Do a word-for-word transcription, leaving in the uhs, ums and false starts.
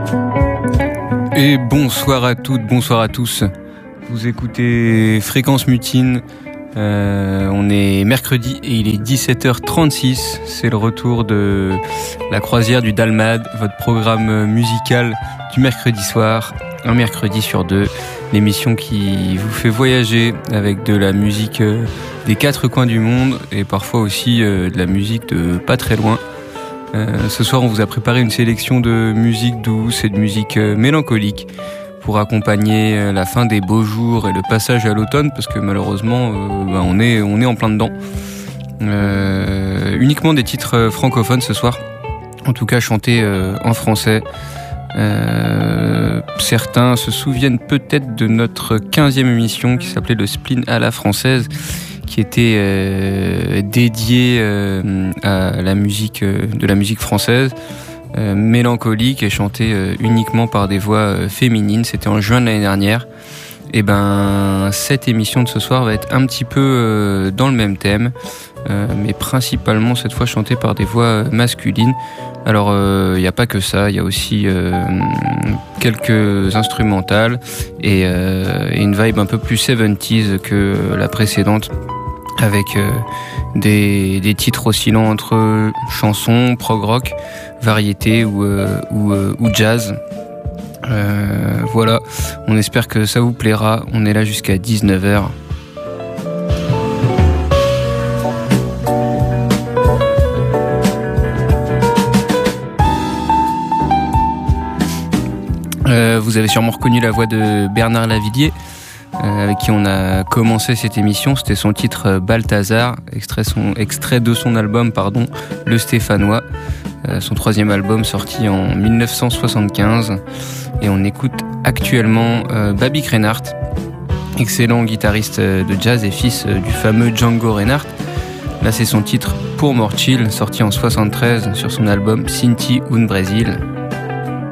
Et bonsoir à toutes, bonsoir à tous. Vous écoutez Fréquence Mutine. Euh, on est mercredi et il est dix-sept heures trente-six. C'est le retour de la croisière du Dalmad, votre programme musical du mercredi soir, un mercredi sur deux. L'émission qui vous fait voyager avec de la musique des quatre coins du monde et parfois aussi de la musique de pas très loin. Euh, ce soir, on vous a préparé une sélection de musique douce et de musique euh, mélancolique pour accompagner euh, la fin des beaux jours et le passage à l'automne, parce que malheureusement, euh, bah, on est on est en plein dedans. Euh, uniquement des titres francophones ce soir, en tout cas chantés euh, en français. Euh, certains se souviennent peut-être de notre quinzième émission qui s'appelait le Spleen à la française, qui était euh, dédié euh, à la musique euh, de la musique française, euh, mélancolique et chantée euh, uniquement par des voix euh, féminines. C'était en juin de l'année dernière. Et ben cette émission de ce soir va être un petit peu euh, dans le même thème, euh, mais principalement cette fois chantée par des voix euh, masculines. Alors il euh, n'y a pas que ça, il y a aussi euh, quelques instrumentales et, euh, et une vibe un peu plus soixante-dix que la précédente, avec euh, des, des titres oscillant entre chansons, prog rock, variété ou, euh, ou, euh, ou jazz. Euh, voilà, on espère que ça vous plaira. On est là jusqu'à dix-neuf heures. Euh, vous avez sûrement reconnu la voix de Bernard Lavilliers, euh, avec qui on a commencé cette émission. C'était son titre Balthazar, extrait, son, extrait de son album pardon, Le Stéphanois, euh, son troisième album sorti en dix-neuf cent soixante-quinze. Et on écoute actuellement euh, Babik Reinhardt, excellent guitariste de jazz et fils du fameux Django Reinhardt. Là c'est son titre Pour Morchill, sorti en soixante-treize sur son album Sinti un Brésil.